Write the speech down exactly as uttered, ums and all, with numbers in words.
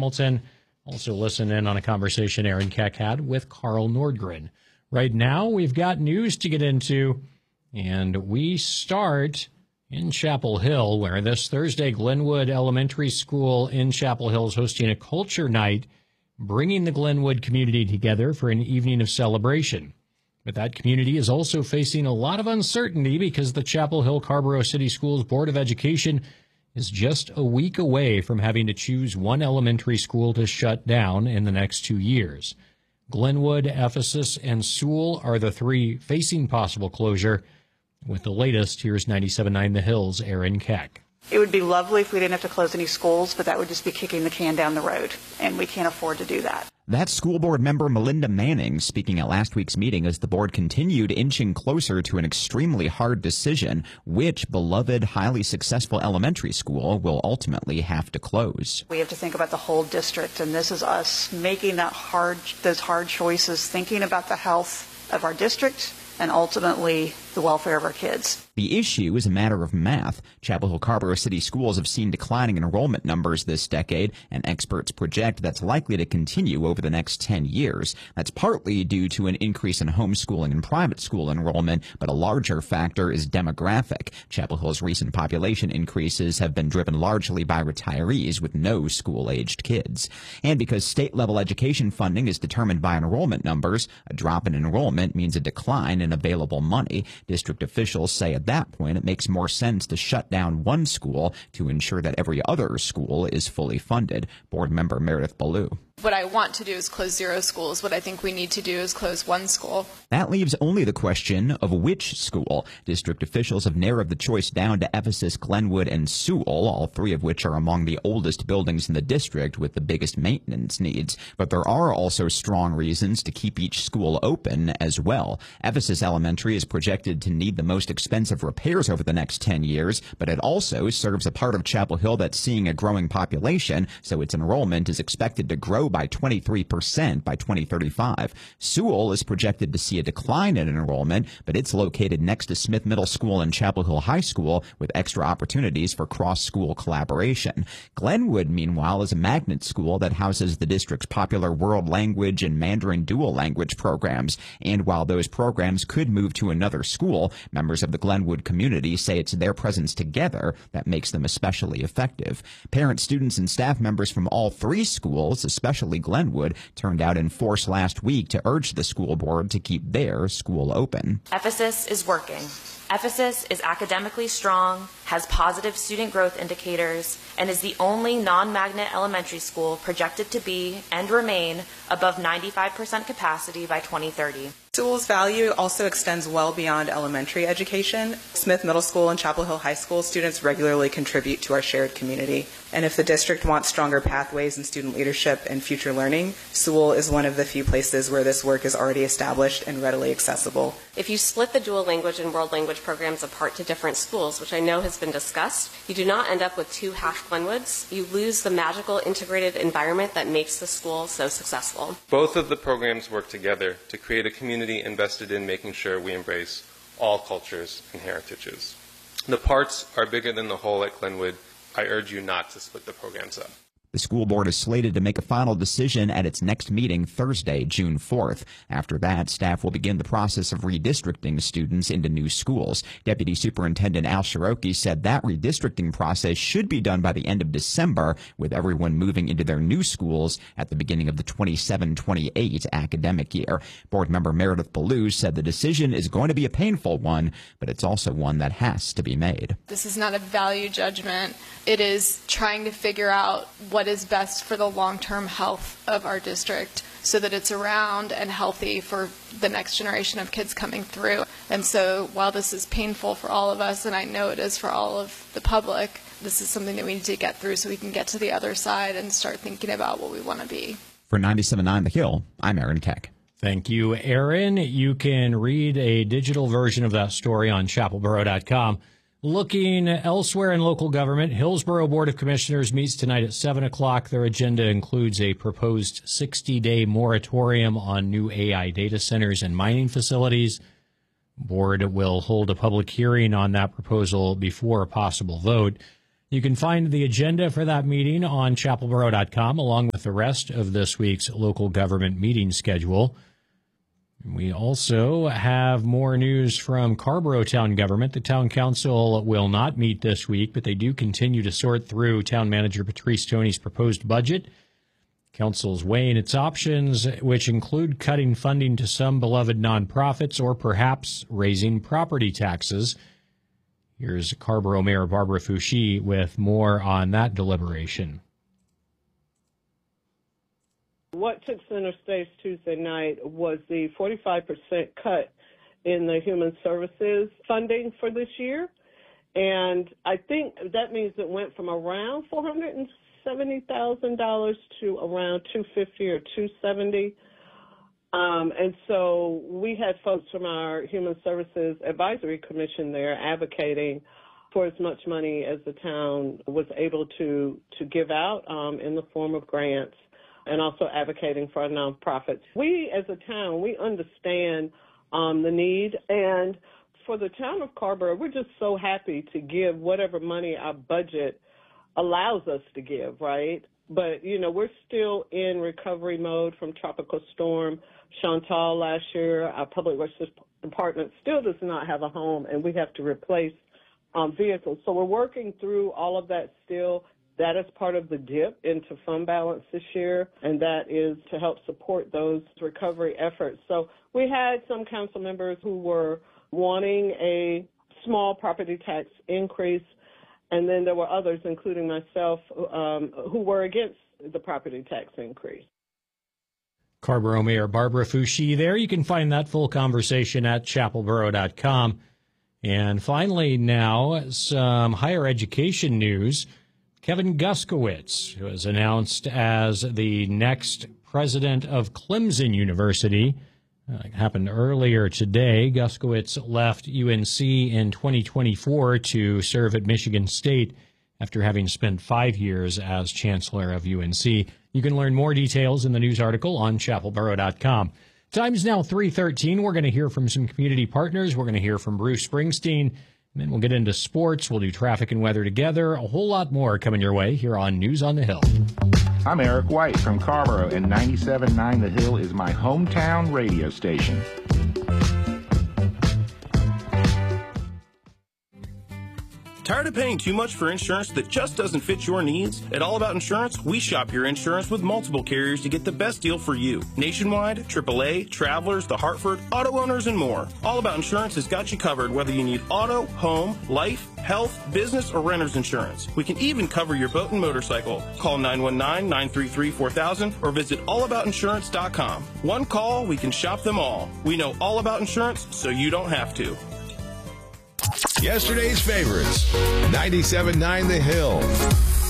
Hamilton. Also listen in on a conversation Aaron Keck had with Carl Nordgren. Right now, we've got news to get into, and we start in Chapel Hill, where this Thursday, Glenwood Elementary School in Chapel Hill is hosting a culture night, bringing the Glenwood community together for an evening of celebration. But that community is also facing a lot of uncertainty because the Chapel Hill Carrboro City Schools Board of Education is just a week away from having to choose one elementary school to shut down in the next two years. Glenwood, Ephesus, and Sewell are the three facing possible closure. With the latest, here's ninety-seven point nine The Hills' Aaron Keck. It would be lovely if we didn't have to close any schools, but that would just be kicking the can down the road, and we can't afford to do that. That's school board member Melinda Manning speaking at last week's meeting as the board continued inching closer to an extremely hard decision: which beloved, highly successful elementary school will ultimately have to close. We have to think about the whole district, and this is us making that hard, those hard choices, thinking about the health of our district and ultimately the welfare of our kids. The issue is a matter of math. Chapel Hill Carrboro City Schools have seen declining enrollment numbers this decade, and experts project that's likely to continue over the next ten years. That's partly due to an increase in homeschooling and private school enrollment, but a larger factor is demographic. Chapel Hill's recent population increases have been driven largely by retirees with no school-aged kids. And because state-level education funding is determined by enrollment numbers, a drop in enrollment means a decline in available money. District officials say at that point it makes more sense to shut down one school to ensure that every other school is fully funded. Board member Meredith Ballou. What I want to do is close zero schools. What I think we need to do is close one school. That leaves only the question of which school. District officials have narrowed the choice down to Ephesus, Glenwood, and Sewell, all three of which are among the oldest buildings in the district with the biggest maintenance needs. But there are also strong reasons to keep each school open as well. Ephesus Elementary is projected to need the most expensive repairs over the next ten years, but it also serves a part of Chapel Hill that's seeing a growing population, so its enrollment is expected to grow by twenty-three percent by twenty thirty-five. Sewell is projected to see a decline in enrollment, but it's located next to Smith Middle School and Chapel Hill High School with extra opportunities for cross-school collaboration. Glenwood, meanwhile, is a magnet school that houses the district's popular world language and Mandarin dual language programs. And while those programs could move to another school, members of the Glenwood community say it's their presence together that makes them especially effective. Parents, students, and staff members from all three schools, especially Glenwood, turned out in force last week to urge the school board to keep their school open. Ephesus is working. Ephesus is academically strong, has positive student growth indicators, and is the only non-magnet elementary school projected to be and remain above ninety-five percent capacity by twenty thirty. Sewell's value also extends well beyond elementary education. Smith Middle School and Chapel Hill High School students regularly contribute to our shared community. And if the district wants stronger pathways in student leadership and future learning, Sewell is one of the few places where this work is already established and readily accessible. If you split the dual language and world language programs apart to different schools, which I know has been discussed, you do not end up with two half Glenwoods. You lose the magical integrated environment that makes the school so successful. Both of the programs work together to create a community invested in making sure we embrace all cultures and heritages. The parts are bigger than the whole at Glenwood. I urge you not to split the programs up. The school board is slated to make a final decision at its next meeting Thursday, June fourth. After that, staff will begin the process of redistricting students into new schools. Deputy Superintendent Al Shiroki said that redistricting process should be done by the end of December, with everyone moving into their new schools at the beginning of the twenty-seven twenty-eight academic year. Board member Meredith Ballou said the decision is going to be a painful one, but it's also one that has to be made. This is not a value judgment. It is trying to figure out what is best for the long-term health of our district so that it's around and healthy for the next generation of kids coming through. And so while this is painful for all of us, and I know it is for all of the public, this is something that we need to get through so we can get to the other side and start thinking about what we want to be. For ninety-seven point nine The Hill, I'm Aaron Keck. Thank you, Aaron. You can read a digital version of that story on chapel boro dot com. Looking elsewhere in local government, Hillsborough Board of Commissioners meets tonight at seven o'clock. Their agenda includes a proposed sixty-day moratorium on new A I data centers and mining facilities. Board will hold a public hearing on that proposal before a possible vote. You can find the agenda for that meeting on chapel borough dot com, along with the rest of this week's local government meeting schedule. We also have more news from Carrboro Town Government. The Town Council will not meet this week, but they do continue to sort through Town Manager Patrice Toney's proposed budget. Council's weighing its options, which include cutting funding to some beloved nonprofits or perhaps raising property taxes. Here's Carrboro Mayor Barbara Foushee with more on that deliberation. What took center stage Tuesday night was the forty-five percent cut in the human services funding for this year. And I think that means it went from around four hundred seventy thousand dollars to around two hundred fifty thousand dollars or two hundred seventy thousand dollars. Um, and so we had folks from our Human Services Advisory Commission there advocating for as much money as the town was able to, to give out um, in the form of grants, and also advocating for our nonprofits. We, as a town, we understand um, the need, and for the town of Carrboro, we're just so happy to give whatever money our budget allows us to give, right? But, you know, we're still in recovery mode from Tropical Storm Chantal last year. Our Public Works Department still does not have a home, and we have to replace um, vehicles. So we're working through all of that still. That is part of the dip into fund balance this year, and that is to help support those recovery efforts. So we had some council members who were wanting a small property tax increase, and then there were others, including myself, um, who were against the property tax increase. Carrboro Mayor Barbara Foushee there. You can find that full conversation at chapel borough dot com. And finally now, some higher education news. Kevin Guskowitz was announced as the next president of Clemson University. Uh, it happened earlier today. Guskowitz left U N C in twenty twenty-four to serve at Michigan State after having spent five years as chancellor of U N C. You can learn more details in the news article on chapel borough dot com. Time's now three thirteen. We're going to hear from some community partners. We're going to hear from Bruce Springsteen. And then we'll get into sports. We'll do traffic and weather together. A whole lot more coming your way here on News on the Hill. I'm Eric White from Carrboro, and ninety-seven point nine The Hill is my hometown radio station. Tired of paying too much for insurance that just doesn't fit your needs? At All About Insurance, we shop your insurance with multiple carriers to get the best deal for you. Nationwide, triple A, Travelers, The Hartford, auto owners, and more. All About Insurance has got you covered whether you need auto, home, life, health, business, or renter's insurance. We can even cover your boat and motorcycle. Call nine one nine, nine three three, four thousand or visit all about insurance dot com. One call, we can shop them all. We know all about insurance, so you don't have to. Yesterday's favorites, ninety-seven point nine The Hill.